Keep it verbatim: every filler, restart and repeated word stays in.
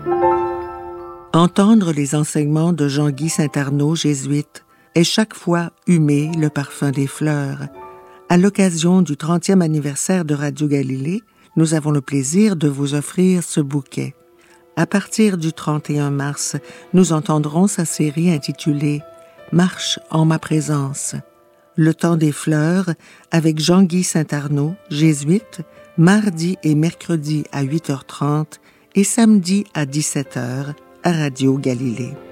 Entendre les enseignements de Jean-Guy Saint-Arnaud, jésuite, est chaque fois humer le parfum des fleurs. À l'occasion du trentième anniversaire de Radio Galilée, nous avons le plaisir de vous offrir ce bouquet. À partir du trente et un mars, nous entendrons sa série intitulée « Marche en ma présence ». Le temps des fleurs avec Jean-Guy Saint-Arnaud, jésuite, mardi et mercredi à huit heures trente et samedi à dix-sept heures à Radio Galilée.